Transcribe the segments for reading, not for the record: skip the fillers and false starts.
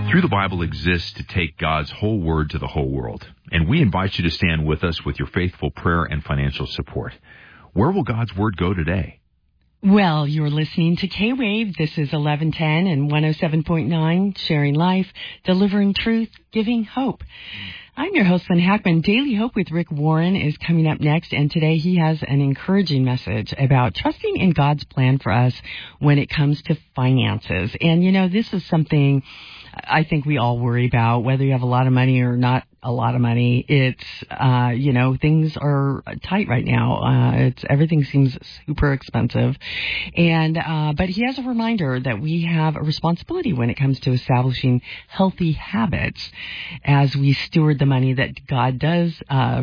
Through the Bible exists to take God's whole word to the whole world. And we invite you to stand with us with your faithful prayer and financial support. Where will God's word go today? Well, you're listening to K-Wave. This is 1110 and 107.9, sharing life, delivering truth, giving hope. I'm your host, Lynn Hackman. Daily Hope with Rick Warren is coming up next, and today he has an encouraging message about trusting in God's plan for us when it comes to finances. And, you know, this is something I think we all worry about, whether you have a lot of money or not a lot of money. It's, things are tight right now. Everything seems super expensive. And, but he has a reminder that we have a responsibility when it comes to establishing healthy habits as we steward the money that God does,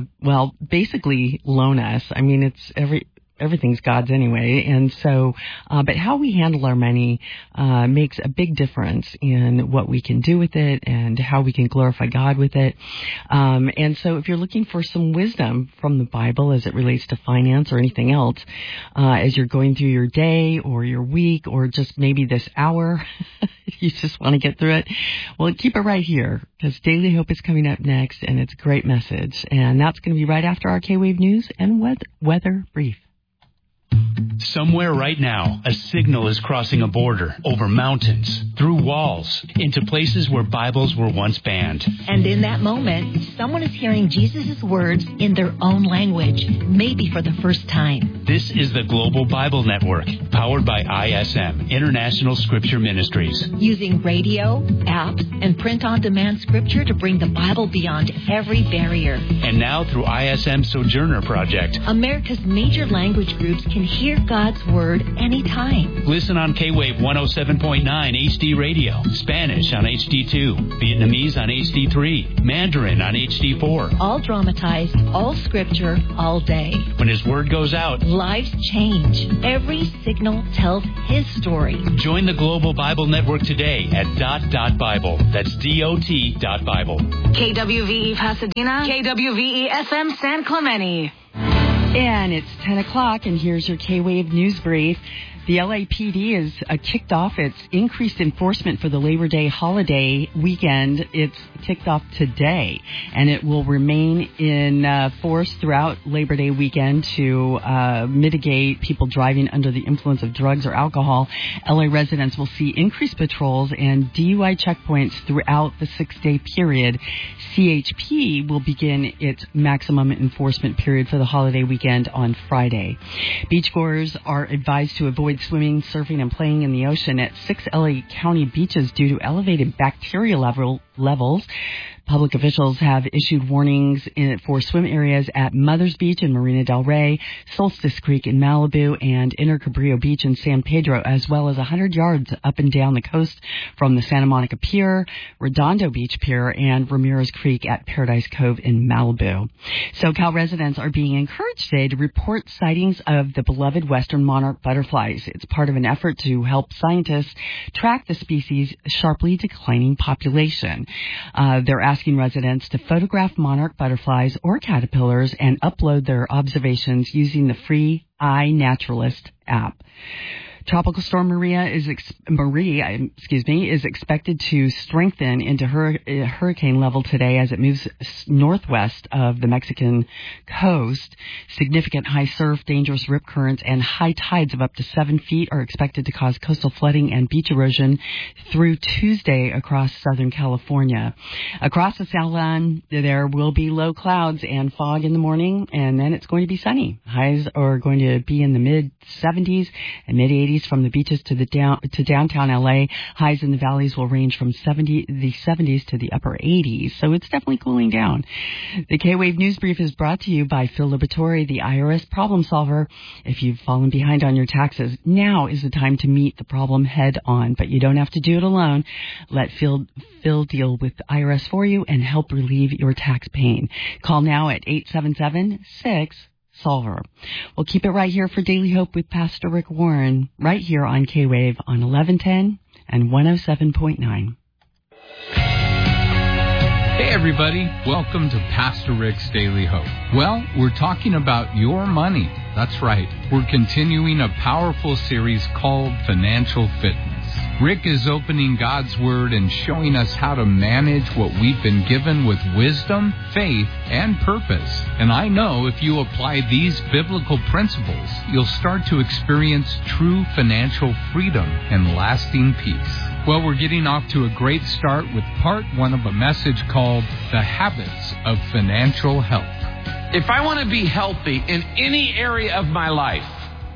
basically loan us. I mean, everything's God's anyway. And so, but how we handle our money makes a big difference in what we can do with it and how we can glorify God with it. And so if you're looking for some wisdom from the Bible as it relates to finance or anything else, as you're going through your day or your week or just maybe this hour, if you just want to get through it, well, keep it right here because Daily Hope is coming up next and it's a great message. And that's going to be right after our K-Wave News and Weather Brief. Somewhere right now, a signal is crossing a border, over mountains, through walls, into places where Bibles were once banned. And in that moment, someone is hearing Jesus' words in their own language, maybe for the first time. This is the Global Bible Network, powered by ISM, International Scripture Ministries. Using radio, apps, and print-on-demand scripture to bring the Bible beyond every barrier. And now through ISM Sojourner Project, America's major language groups can hear God's Word anytime. Listen on K-Wave 107.9 HD Radio, Spanish on HD2, Vietnamese on HD3, Mandarin on HD4. All dramatized, all scripture, all day. When His Word goes out, lives change. Every signal tells His story. Join the Global Bible Network today at .Bible. That's DOT.Bible. KWVE Pasadena, KWVE FM San Clemente. And it's 10 o'clock, and here's your K-Wave News Brief. The LAPD has kicked off its increased enforcement for the Labor Day holiday weekend. It's kicked off today, and it will remain in force throughout Labor Day weekend to mitigate people driving under the influence of drugs or alcohol. LA residents will see increased patrols and DUI checkpoints throughout the 6-day period. CHP will begin its maximum enforcement period for the holiday weekend on Friday. Beachgoers are advised to avoid swimming, surfing, and playing in the ocean at 6 LA County beaches due to elevated bacteria levels. Public officials have issued warnings for swim areas at Mother's Beach in Marina del Rey, Solstice Creek in Malibu, and Inner Cabrillo Beach in San Pedro, as well as 100 yards up and down the coast from the Santa Monica Pier, Redondo Beach Pier, and Ramirez Creek at Paradise Cove in Malibu. SoCal residents are being encouraged today to report sightings of the beloved western monarch butterflies. It's part of an effort to help scientists track the species' sharply declining population. They're asking residents to photograph monarch butterflies or caterpillars and upload their observations using the free iNaturalist app. Tropical storm Marie is expected to strengthen into hurricane level today as it moves northwest of the Mexican coast. Significant high surf, dangerous rip currents, and high tides of up to 7 feet are expected to cause coastal flooding and beach erosion through Tuesday across Southern California. Across the Southland, there will be low clouds and fog in the morning, and then it's going to be sunny. Highs are going to be in the mid-70s and mid-80s from the beaches to downtown LA. Highs in the valleys will range from the 70s to the upper 80s. So it's definitely cooling down. The K-Wave News Brief is brought to you by Phil Liberatore, the IRS problem solver. If you've fallen behind on your taxes, now is the time to meet the problem head on. But you don't have to do it alone. Let Phil deal with the IRS for you and help relieve your tax pain. Call now at 877-6 Solver. We'll keep it right here for Daily Hope with Pastor Rick Warren, right here on K-Wave on 1110 and 107.9. Hey everybody, welcome to Pastor Rick's Daily Hope. Well, we're talking about your money. That's right. We're continuing a powerful series called Financial Fitness. Rick is opening God's Word and showing us how to manage what we've been given with wisdom, faith, and purpose. And I know if you apply these biblical principles, you'll start to experience true financial freedom and lasting peace. Well, we're getting off to a great start with part 1 of a message called The Habits of Financial Health. If I want to be healthy in any area of my life,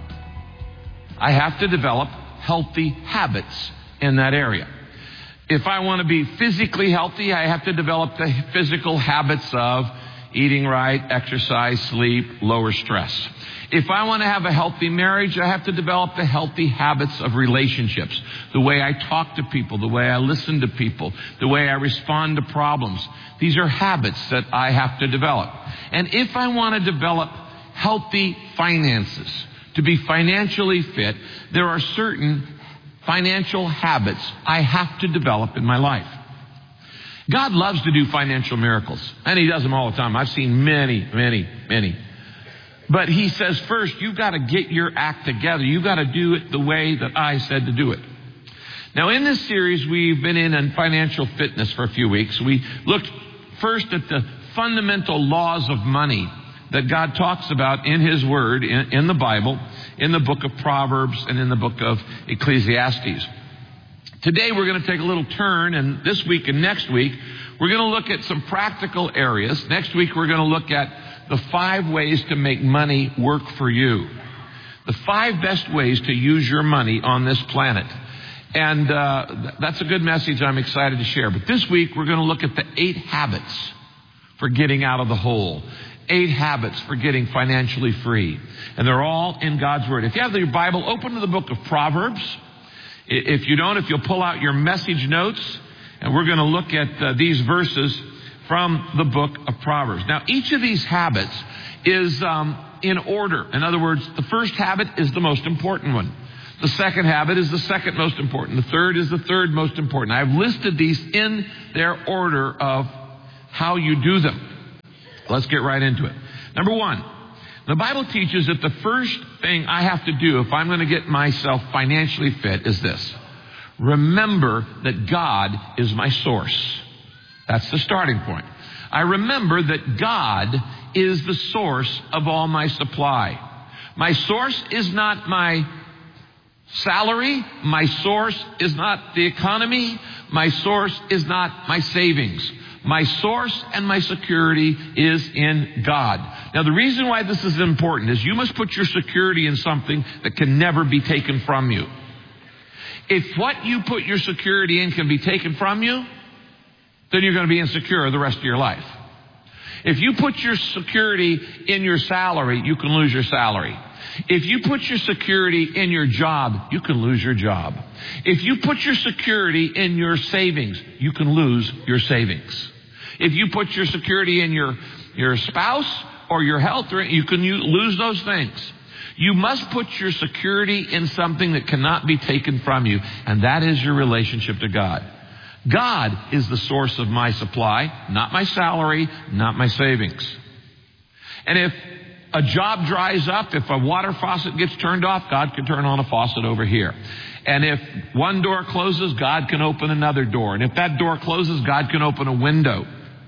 I have to develop healthy habits in that area. If I want to be physically healthy, I have to develop the physical habits of eating right, exercise, sleep, lower stress. If I want to have a healthy marriage, I have to develop the healthy habits of relationships. The way I talk to people, the way I listen to people, the way I respond to problems. These are habits that I have to develop. And if I want to develop healthy finances, to be financially fit, there are certain financial habits I have to develop in my life. God loves to do financial miracles, and He does them all the time. I've seen many. But He says, first, you've got to get your act together. You've got to do it the way that I said to do it. Now, in this series, we've been in financial fitness for a few weeks. We looked first at the fundamental laws of money that God talks about in His Word, in the Bible, in the book of Proverbs, and in the book of Ecclesiastes. Today, we're going to take a little turn, and this week and next week, we're going to look at some practical areas. Next week, we're going to look at the 5 ways to make money work for you. The 5 best ways to use your money on this planet. And that's a good message I'm excited to share. But this week, we're going to look at the 8 habits for getting out of the hole. 8 habits for getting financially free. And they're all in God's Word. If you have your Bible, open to the book of Proverbs. If you don't, if you'll pull out your message notes, and we're going to look at these verses from the book of Proverbs. Now, each of these habits is in order. In other words, the first habit is the most important one. The second habit is the second most important. The third is the third most important. I've listed these in their order of how you do them. Let's get right into it. Number 1, the Bible teaches that the first thing I have to do if I'm going to get myself financially fit is this. Remember that God is my source. That's the starting point. I remember that God is the source of all my supply. My source is not my salary. My source is not the economy. My source is not my savings. My source and my security is in God. Now, the reason why this is important is you must put your security in something that can never be taken from you. If what you put your security in can be taken from you, then you're going to be insecure the rest of your life. If you put your security in your salary, you can lose your salary. If you put your security in your job, you can lose your job. If you put your security in your savings, you can lose your savings. If you put your security in your spouse or your health, you can lose those things. You must put your security in something that cannot be taken from you, and that is your relationship to God. God is the source of my supply, not my salary, not my savings. And if a job dries up, if a water faucet gets turned off, God can turn on a faucet over here. And if one door closes, God can open another door. And if that door closes, God can open a window.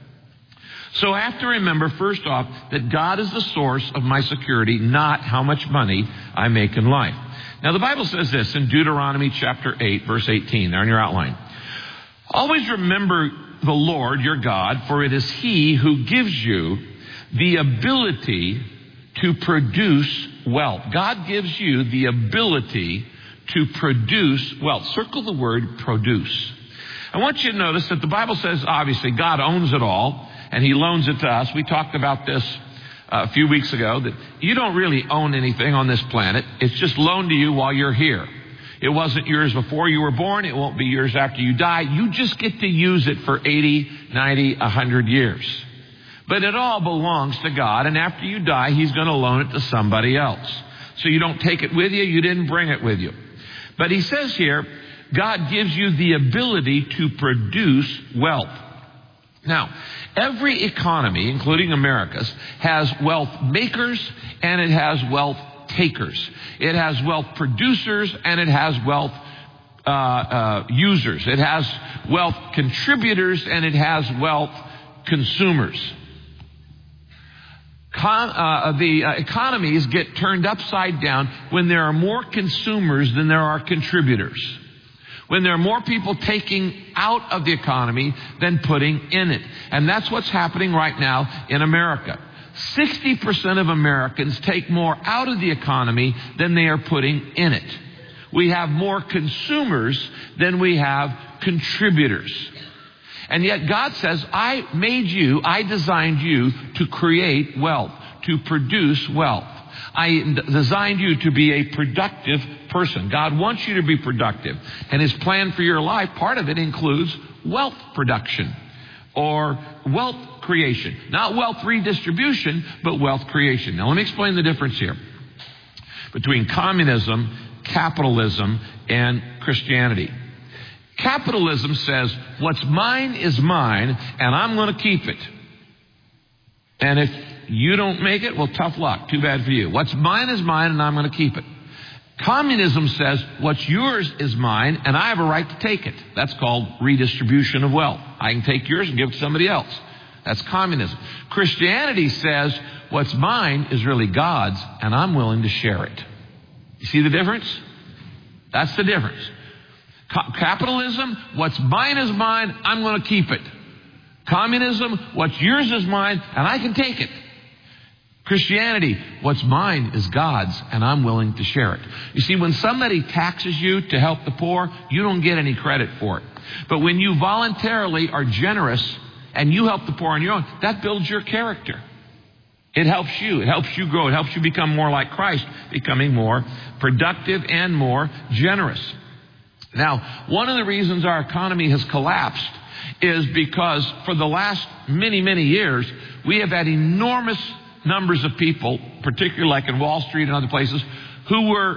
So I have to remember, first off, that God is the source of my security, not how much money I make in life. Now, the Bible says this in Deuteronomy chapter 8, verse 18, there in your outline. Always remember the Lord, your God, for it is He who gives you the ability to produce wealth. God gives you the ability to produce wealth. Circle the word produce. I want you to notice that the Bible says, obviously, God owns it all, and He loans it to us. We talked about this a few weeks ago, that you don't really own anything on this planet. It's just loaned to you while you're here. It wasn't yours before you were born. It won't be yours after you die. You just get to use it for 80, 90, 100 years. But it all belongs to God, and after you die, He's going to loan it to somebody else. So you don't take it with you. You didn't bring it with you. But He says here, God gives you the ability to produce wealth. Now, every economy, including America's, has wealth makers and it has wealth takers. It has wealth producers and it has wealth users. It has wealth contributors, and it has wealth consumers. The economies get turned upside down when there are more consumers than there are contributors. When there are more people taking out of the economy than putting in it. And that's what's happening right now in America. 60% of Americans take more out of the economy than they are putting in it. We have more consumers than we have contributors. And yet God says, I made you, I designed you to create wealth, to produce wealth. I designed you to be a productive person. God wants you to be productive. And His plan for your life, part of it includes wealth production or wealth creation. Not wealth redistribution, but wealth creation. Now let me explain the difference here between communism, capitalism, and Christianity. Capitalism says, what's mine is mine, and I'm going to keep it. And if you don't make it, well, tough luck. Too bad for you. What's mine is mine, and I'm going to keep it. Communism says, what's yours is mine, and I have a right to take it. That's called redistribution of wealth. I can take yours and give it to somebody else. That's communism. Christianity says, what's mine is really God's, and I'm willing to share it. You see the difference? That's the difference. Capitalism, what's mine is mine, I'm going to keep it. Communism, what's yours is mine, and I can take it. Christianity, what's mine is God's, and I'm willing to share it. You see, when somebody taxes you to help the poor, you don't get any credit for it. But when you voluntarily are generous and you help the poor on your own, that builds your character. It helps you. It helps you grow. It helps you become more like Christ, becoming more productive and more generous. Now, one of the reasons our economy has collapsed is because for the last many, many years, we have had enormous numbers of people, particularly like in Wall Street and other places, who were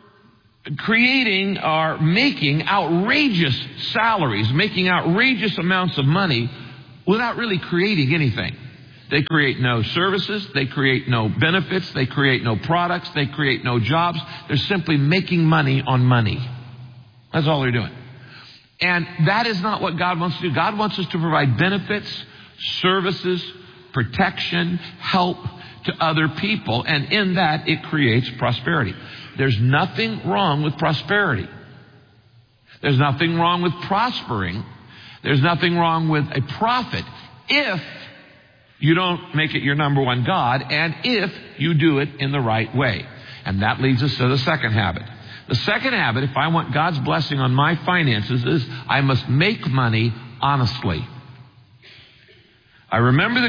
creating or making outrageous salaries, making outrageous amounts of money without really creating anything. They create no services, they create no benefits, they create no products, they create no jobs. They're simply making money on money. That's all they're doing. And that is not what God wants to do. God wants us to provide benefits, services, protection, help to other people. And in that, it creates prosperity. There's nothing wrong with prosperity. There's nothing wrong with prospering. There's nothing wrong with a profit if you don't make it your number one God and if you do it in the right way. And that leads us to the second habit. The second habit, if I want God's blessing on my finances, is I must make money honestly. I remember the